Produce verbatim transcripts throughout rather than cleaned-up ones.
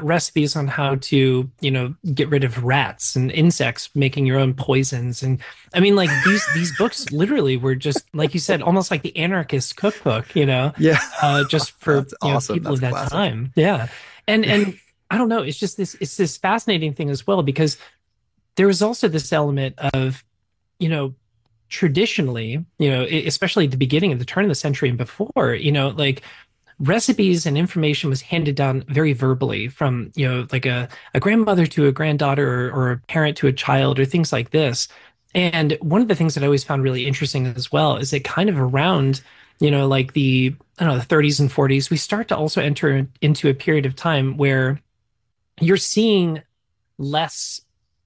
recipes on how to, you know, get rid of rats and insects, making your own poisons. And I mean, like these these books literally were just, like you said, almost like the anarchist cookbook, you know, Yeah. uh, just for, That's you know, awesome. people That's of a that classic. time. Yeah. And and I don't know, it's just this it's this fascinating thing as well, because there was also this element of, you know, traditionally, you know, e- especially at the beginning of the turn of the century and before, you know, like recipes and information was handed down very verbally from, you know, like a, a grandmother to a granddaughter, or, or a parent to a child, or things like this. And one of the things that I always found really interesting as well is that kind of around, you know, like the, I don't know, the thirties and forties, we start to also enter into a period of time where you're seeing less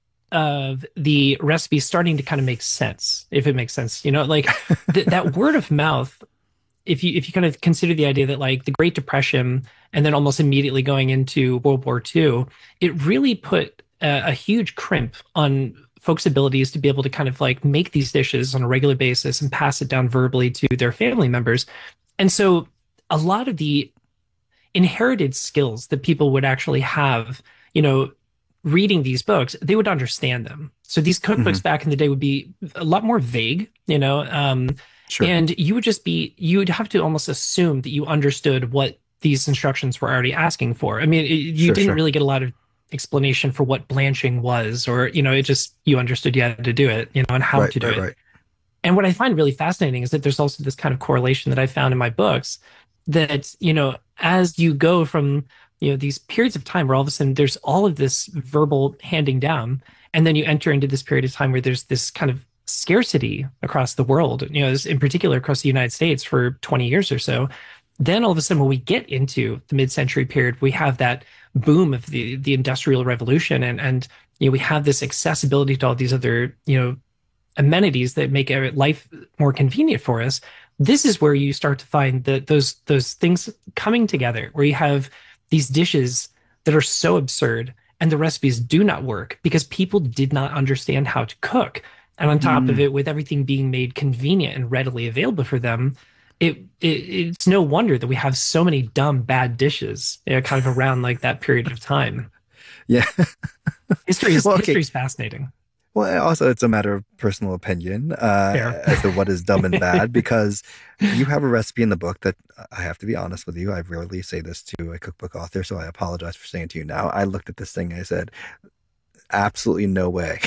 of the recipe starting to kind of make sense, if it makes sense. You know, like th that word of mouth, if you if you kind of consider the idea that like the Great Depression and then almost immediately going into World War Two, it really put a, a huge crimp on folks' abilities to be able to kind of like make these dishes on a regular basis and pass it down verbally to their family members. And so a lot of the inherited skills that people would actually have, you know, reading these books, they would understand them. So these Hmm. cookbooks back in the day would be a lot more vague, you know, um, Sure. and you would just be, you would have to almost assume that you understood what these instructions were already asking for. I mean, it, you Sure, didn't sure. really get a lot of explanation for what blanching was, or, you know, it just, you understood you had to do it, you know, and how Right, to do right, it. right. And what I find really fascinating is that there's also this kind of correlation that I found in my books that, you know, as you go from, you know, these periods of time where all of a sudden there's all of this verbal handing down, and then you enter into this period of time where there's this kind of scarcity across the world, you know, in particular across the United States for twenty years or so. Then all of a sudden, when we get into the mid-century period, we have that boom of the the industrial revolution, and and you know we have this accessibility to all these other, you know, amenities that make life more convenient for us. This is where you start to find that those those things coming together, where you have these dishes that are so absurd and the recipes do not work because people did not understand how to cook. And on top of Mm. it, with everything being made convenient and readily available for them, it, it it's no wonder that we have so many dumb bad dishes, you know, kind of around like that period of time. Yeah. History is Well, okay. history is fascinating. Well, also it's a matter of personal opinion Fair. uh, as to what is dumb and bad, because you have a recipe in the book that I have to be honest with you. I rarely say this to a cookbook author, so I apologize for saying it to you now. I looked at this thing and I said, absolutely no way.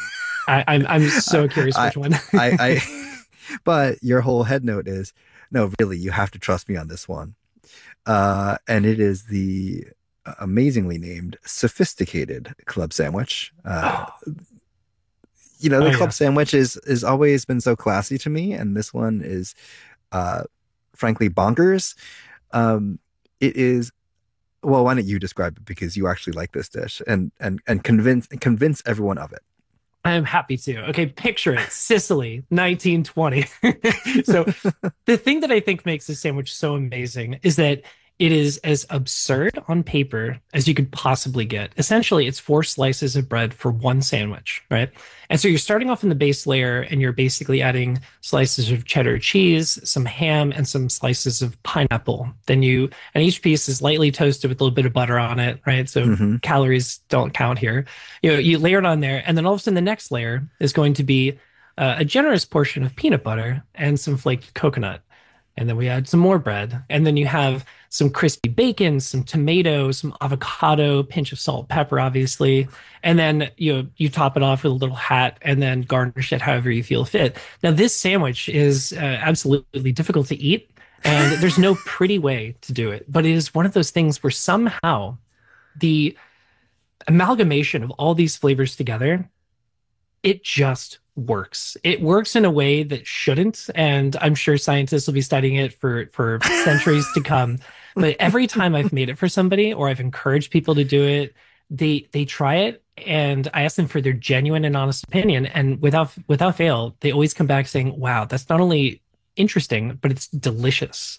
I, I'm I'm I, so curious I, which one. I, I, but your whole head note is, no, really, you have to trust me on this one. Uh, and it is the amazingly named sophisticated club sandwich. Uh, Oh, you know, oh the club yeah. sandwich is is always been so classy to me, and this one is, uh, frankly, bonkers. Um, it is. Well, why don't you describe it because you actually like this dish and and and convince convince everyone of it. I am happy to. Okay, picture it. Sicily, nineteen twenty. So the thing that I think makes this sandwich so amazing is that it is as absurd on paper as you could possibly get. Essentially, it's four slices of bread for one sandwich, right? And so you're starting off in the base layer and you're basically adding slices of cheddar cheese, some ham, and some slices of pineapple. Then you, and each piece is lightly toasted with a little bit of butter on it, right? So Hmm. calories don't count here. You know, you layer it on there, and then all of a sudden the next layer is going to be uh, a generous portion of peanut butter and some flaked coconut. And then we add some more bread. And then you have some crispy bacon, some tomato, some avocado, pinch of salt, pepper, obviously. And then you know, you top it off with a little hat and then garnish it however you feel fit. Now, this sandwich is uh, absolutely difficult to eat. And there's no pretty way to do it, but it is one of those things where somehow the amalgamation of all these flavors together, it just works. It works in a way that shouldn't, and I'm sure scientists will be studying it for for centuries to come. But every time I've made it for somebody or I've encouraged people to do it, they they try it and I ask them for their genuine and honest opinion, and without without fail, they always come back saying, "Wow, that's not only interesting, but it's delicious."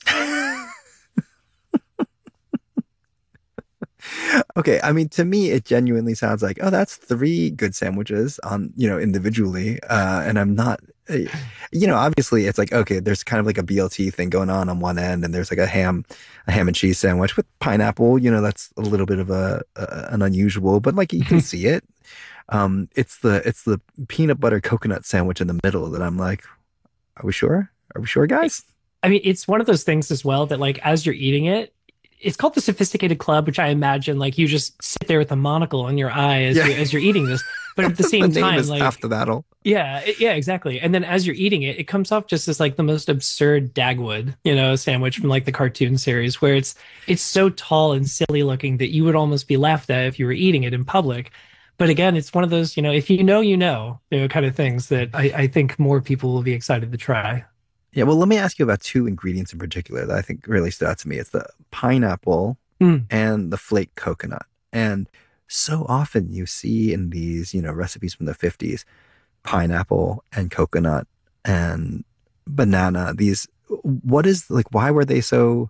Okay, I mean, to me, it genuinely sounds like, oh, that's three good sandwiches on, you know, individually, uh, and I'm not Uh, You know, obviously it's like, okay, there's kind of like a B L T thing going on on one end, and there's like a ham, a ham and cheese sandwich with pineapple. You know, that's a little bit of a, a an unusual, but like you can see it. Um, it's the it's the peanut butter coconut sandwich in the middle that I'm like, are we sure? Are we sure, guys? I mean, it's one of those things as well that like as you're eating it, it's called the sophisticated club, which I imagine like you just sit there with a monocle on your eye as Yeah, you as you're eating this. But at the the same name time, is half like the battle. yeah, it- yeah, exactly. And then as you're eating it, it comes off just as like the most absurd Dagwood, you know, sandwich from like the cartoon series, where it's it's so tall and silly looking that you would almost be laughed at if you were eating it in public. But again, it's one of those, you know, if you know, you know, you know, kind of things that I, I think more people will be excited to try. Yeah, well, let me ask you about two ingredients in particular that I think really stood out to me. It's the pineapple Mm. and the flake coconut. And so often you see in these, you know, recipes from the fifties, pineapple and coconut and banana. These, what is like, why were they so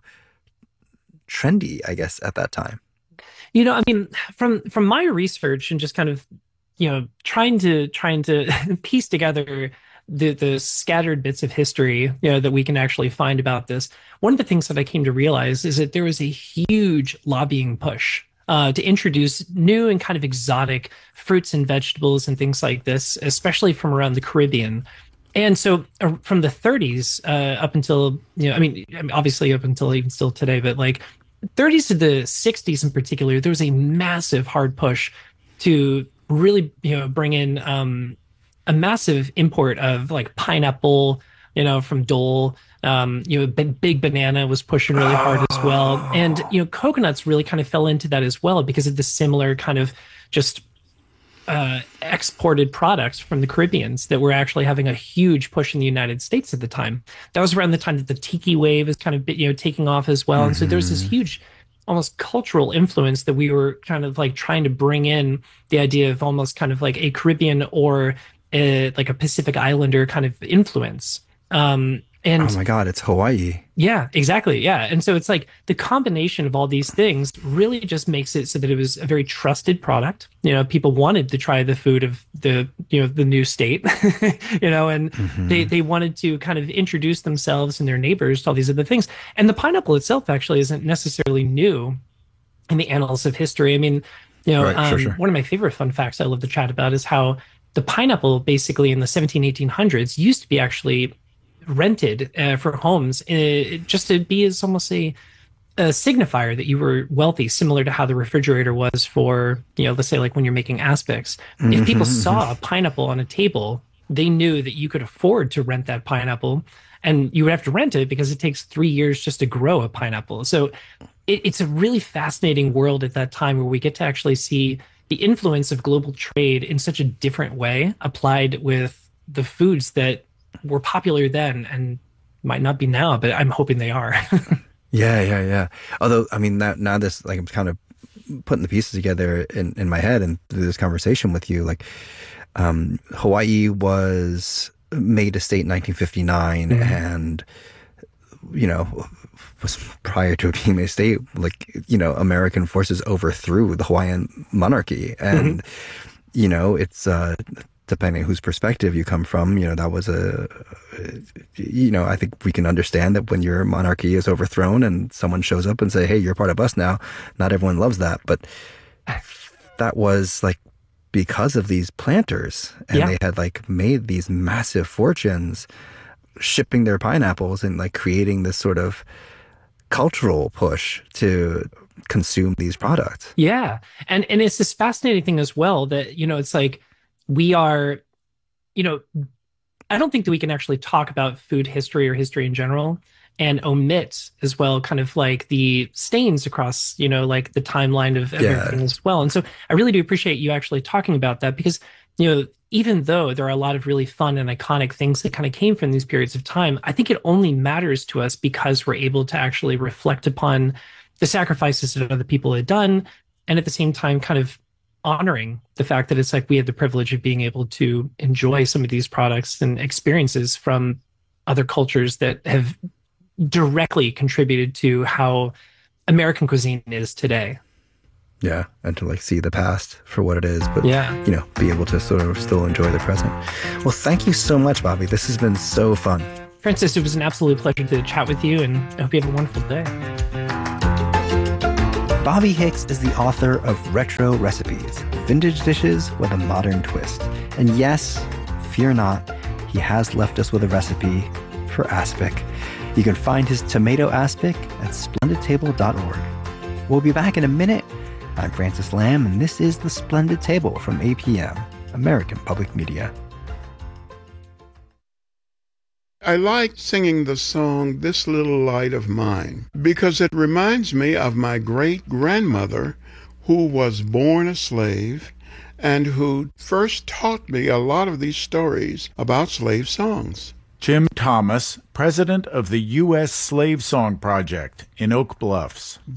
trendy, I guess, at that time? You know, I mean, from from my research and just kind of, you know, trying to trying to piece together the the scattered bits of history, you know, that we can actually find about this. One of the things that I came to realize is that there was a huge lobbying push uh, to introduce new and kind of exotic fruits and vegetables and things like this, especially from around the Caribbean. And so uh, from the thirties uh, up until, you know, I mean, I mean, obviously up until even still today, but like thirties to the sixties in particular, there was a massive hard push to really, you know, bring in um, a massive import of like pineapple, you know, from Dole. Um, you know, Big, Big Banana was pushing really hard as well, and Oh, you know, coconuts really kind of fell into that as well because of the similar kind of just uh, exported products from the Caribbeans that were actually having a huge push in the United States at the time. That was around the time that the tiki wave is kind of you know taking off as well, and so there's this hmm. huge, almost cultural influence that we were kind of like trying to bring in the idea of almost kind of like a Caribbean or a, like a Pacific Islander kind of influence. Um, Oh and my God, it's Hawaii. yeah, exactly. Yeah. And so it's like the combination of all these things really just makes it so that it was a very trusted product. You know, people wanted to try the food of the, you know, the new state, you know, and they Hmm. they wanted to kind of introduce themselves and their neighbors to all these other things. And the pineapple itself actually isn't necessarily new in the annals of history. I mean, you know, Right, sure, um, sure. one of my favorite fun facts I love to chat about is how the pineapple basically in the seventeen, eighteen hundreds used to be actually rented uh, for homes uh, just to be as almost a, a signifier that you were wealthy, similar to how the refrigerator was for, you know, let's say like when you're making aspics. If people Hmm. saw a pineapple on a table, they knew that you could afford to rent that pineapple. And you would have to rent it because it takes three years just to grow a pineapple. So it, it's a really fascinating world at that time where we get to actually see the influence of global trade in such a different way applied with the foods that were popular then and might not be now, but I'm hoping they are. Yeah, yeah, yeah. Although, I mean, now, now this, like, I'm kind of putting the pieces together in, in my head and through this conversation with you. Like, um, Hawaii was made a state in nineteen fifty-nine, Mhm. and, you know, was prior to it being made a state, like, you know, American forces overthrew the Hawaiian monarchy. Mhm. And, you know, it's, uh, depending whose perspective you come from, you know, that was a, you know, I think we can understand that when your monarchy is overthrown and someone shows up and say, "Hey, you're part of us now," not everyone loves that, but that was like because of these planters, and Yeah. they had like made these massive fortunes shipping their pineapples and like creating this sort of cultural push to consume these products. Yeah. And and it's this fascinating thing as well that, you know, it's like we are, you know, I don't think that we can actually talk about food history or history in general and omit as well kind of like the stains across, you know, like the timeline of, of Yeah. everything as well. And so I really do appreciate you actually talking about that because, you know, even though there are a lot of really fun and iconic things that kind of came from these periods of time, I think it only matters to us because we're able to actually reflect upon the sacrifices that other people had done and at the same time kind of honoring the fact that it's like we had the privilege of being able to enjoy some of these products and experiences from other cultures that have directly contributed to how American cuisine is today. Yeah, and to like see the past for what it is, but yeah, you know, be able to sort of still enjoy the present. Well, thank you so much, Bobby. This has been so fun. Francis, it was an absolute pleasure to chat with you, and I hope you have a wonderful day. Bobby Hicks is the author of Retro Recipes, Vintage Dishes with a Modern Twist. And yes, fear not, he has left us with a recipe for aspic. You can find his tomato aspic at splendid table dot org. We'll be back in a minute. I'm Francis Lamb, and this is The Splendid Table from A P M, American Public Media. I like singing the song This Little Light of Mine because it reminds me of my great-grandmother who was born a slave and who first taught me a lot of these stories about slave songs. Jim Thomas, president of the U S Slave Song Project in Oak Bluffs.